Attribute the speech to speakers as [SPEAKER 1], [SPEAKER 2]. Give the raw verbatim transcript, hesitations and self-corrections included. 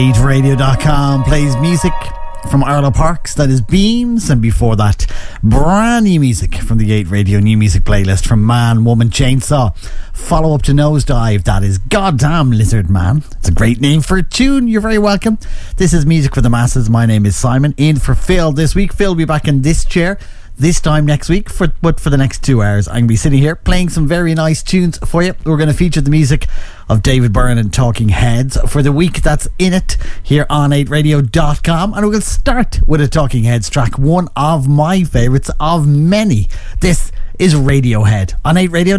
[SPEAKER 1] eight radio dot com plays music from Arlo Parks, that is Beams, and before that, brand new music from the eight Radio New Music playlist from Man, Woman, Chainsaw. Follow up to Nosedive, that is Goddamn Lizard Man. It's a great name for a tune, you're very welcome. This is Music for the Masses. My name is Simon, in for Phil this week. Phil will be back in this chair this time next week, for but for the next two hours I'm going to be sitting here playing some very nice tunes for you. We're going to feature the music of David Byrne and Talking Heads for the week that's in it here on eight radio dot com, and we're going to start with a Talking Heads track, one of my favourites of many. This is Radiohead on eight radio.